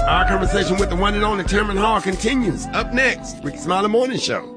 Our conversation with the one and only Tamron Hall continues. Up next, Rickey Smiley Morning Show.